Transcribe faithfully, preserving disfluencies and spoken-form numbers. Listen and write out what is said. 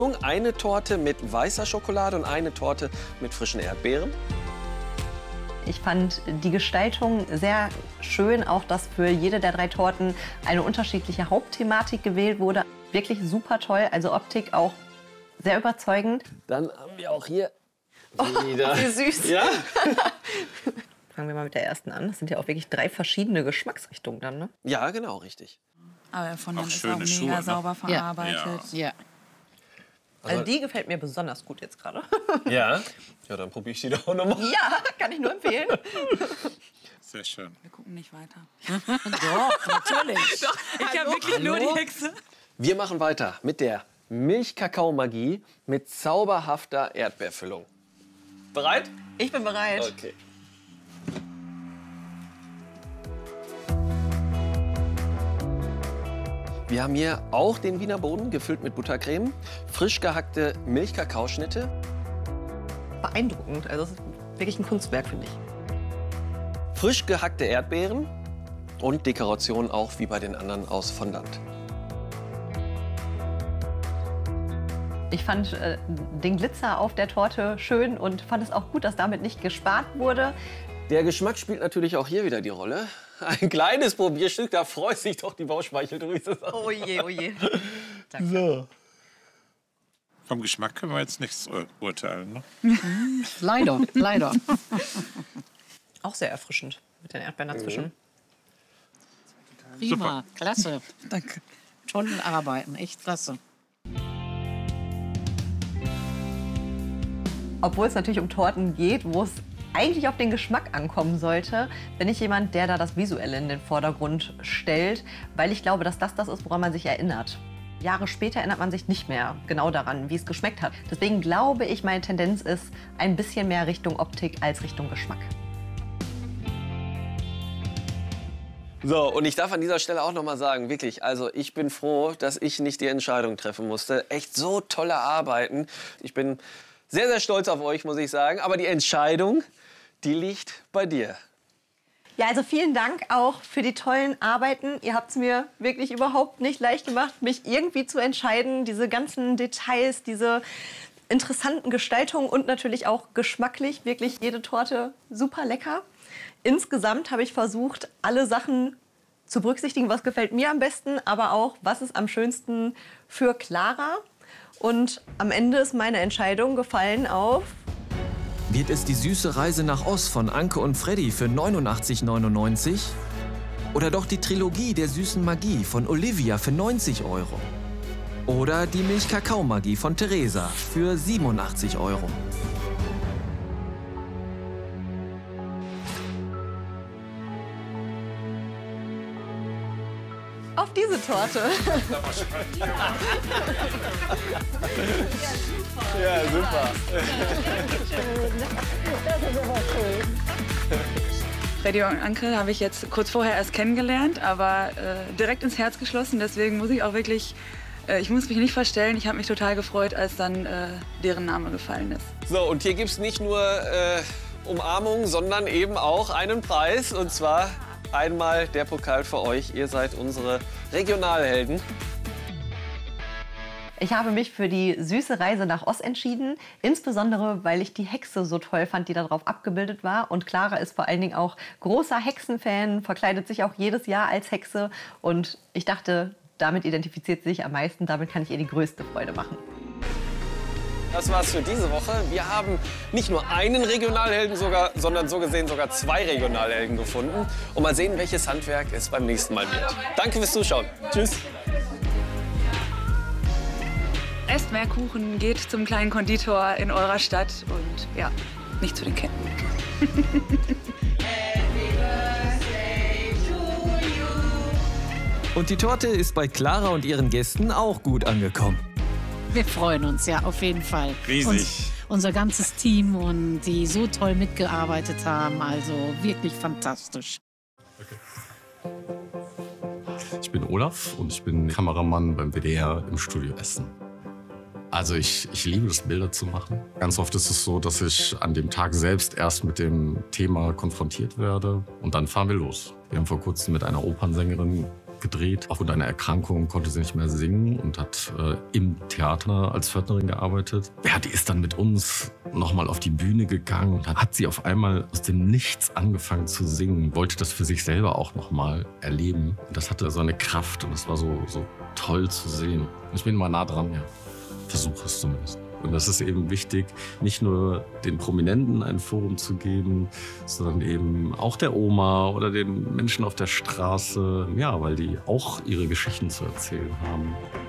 Eine Torte mit weißer Schokolade und eine Torte mit frischen Erdbeeren. Ich fand die Gestaltung sehr schön, auch dass für jede der drei Torten eine unterschiedliche Hauptthematik gewählt wurde. Wirklich super toll, also Optik auch sehr überzeugend. Dann haben wir auch hier oh, wieder... Wie süß. Ja? Fangen wir mal mit der ersten an. Das sind ja auch wirklich drei verschiedene Geschmacksrichtungen dann, ne? Ja, genau, richtig. Aber von dem ist auch mega Schuhe, sauber ne? verarbeitet. Ja. Ja. Also die gefällt mir besonders gut jetzt gerade. Ja? Ja, dann probiere ich die doch nochmal. Ja, kann ich nur empfehlen. Sehr schön. Wir gucken nicht weiter. Doch, natürlich. Doch, ich habe wirklich Hallo? nur die Hexe. Wir machen weiter mit der Milch-Kakao-Magie mit zauberhafter Erdbeerfüllung. Bereit? Ich bin bereit. Okay. Wir haben hier auch den Wiener Boden gefüllt mit Buttercreme, frisch gehackte Milch-Kakaoschnitte. Beeindruckend. Also das ist wirklich ein Kunstwerk, finde ich. Frisch gehackte Erdbeeren und Dekoration auch wie bei den anderen aus Fondant. Ich fand äh, den Glitzer auf der Torte schön und fand es auch gut, dass damit nicht gespart wurde. Der Geschmack spielt natürlich auch hier wieder die Rolle. Ein kleines Probierstück, da freut sich doch die Bauchspeicheldrüse. Oh je, oh je. So. Vom Geschmack können wir jetzt nichts ur urteilen, ne? Leider, leider. Auch sehr erfrischend mit den Erdbeeren dazwischen. Prima, klasse. Danke. Tollen Arbeiten, echt klasse. Obwohl es natürlich um Torten geht, wo es eigentlich auf den Geschmack ankommen sollte, bin ich jemand, der da das Visuelle in den Vordergrund stellt, weil ich glaube, dass das das ist, woran man sich erinnert. Jahre später erinnert man sich nicht mehr genau daran, wie es geschmeckt hat. Deswegen glaube ich, meine Tendenz ist ein bisschen mehr Richtung Optik als Richtung Geschmack. So, und ich darf an dieser Stelle auch noch mal sagen, wirklich, also ich bin froh, dass ich nicht die Entscheidung treffen musste. Echt so tolle Arbeiten. Ich bin sehr, sehr stolz auf euch, muss ich sagen. Aber die Entscheidung, die liegt bei dir. Ja, also vielen Dank auch für die tollen Arbeiten. Ihr habt es mir wirklich überhaupt nicht leicht gemacht, mich irgendwie zu entscheiden. Diese ganzen Details, diese interessanten Gestaltungen und natürlich auch geschmacklich. Wirklich jede Torte super lecker. Insgesamt habe ich versucht, alle Sachen zu berücksichtigen, was gefällt mir am besten, aber auch, was ist am schönsten für Clara. Und am Ende ist meine Entscheidung gefallen auf... Wird es die süße Reise nach Oz von Anke und Freddy für neunundachtzig neunundneunzig? Oder doch die Trilogie der süßen Magie von Olivia für neunzig Euro? Oder die Milch-Kakao-Magie von Theresa für siebenundachtzig Euro? Auf diese Torte. Ja, super. Freddy und Anke habe ich jetzt kurz vorher erst kennengelernt, aber äh, direkt ins Herz geschlossen. Deswegen muss ich auch wirklich, äh, ich muss mich nicht verstellen. Ich habe mich total gefreut, als dann äh, deren Name gefallen ist. So, und hier gibt es nicht nur äh, Umarmung, sondern eben auch einen Preis. Und zwar einmal der Pokal für euch. Ihr seid unsere Regionalhelden. Ich habe mich für die süße Reise nach Oz entschieden, insbesondere weil ich die Hexe so toll fand, die darauf abgebildet war. Und Clara ist vor allen Dingen auch großer Hexenfan, verkleidet sich auch jedes Jahr als Hexe. Und ich dachte, damit identifiziert sie sich am meisten, damit kann ich ihr die größte Freude machen. Das war's für diese Woche. Wir haben nicht nur einen Regionalhelden, sogar, sondern so gesehen sogar zwei Regionalhelden gefunden. Und mal sehen, welches Handwerk es beim nächsten Mal wird. Danke fürs Zuschauen. Tschüss. Esst mehr Kuchen, geht zum kleinen Konditor in eurer Stadt und ja, nicht zu den Ketten. Und die Torte ist bei Clara und ihren Gästen auch gut angekommen. Wir freuen uns, ja, auf jeden Fall. Riesig. Uns, unser ganzes Team und die so toll mitgearbeitet haben, also wirklich fantastisch. Ich bin Olaf und ich bin Kameramann beim W D R im Studio Essen. Also ich, ich liebe es, Bilder zu machen. Ganz oft ist es so, dass ich an dem Tag selbst erst mit dem Thema konfrontiert werde und dann fahren wir los. Wir haben vor kurzem mit einer Opernsängerin gedreht. Aufgrund einer Erkrankung konnte sie nicht mehr singen und hat äh, im Theater als Pförtnerin gearbeitet. Ja, die ist dann mit uns nochmal auf die Bühne gegangen und dann hat sie auf einmal aus dem Nichts angefangen zu singen, wollte das für sich selber auch nochmal erleben. Und das hatte so eine Kraft und das war so, so toll zu sehen. Ich bin mal nah dran, ja. Versuche es zumindest. Und das ist eben wichtig, nicht nur den Prominenten ein Forum zu geben, sondern eben auch der Oma oder den Menschen auf der Straße, ja, weil die auch ihre Geschichten zu erzählen haben.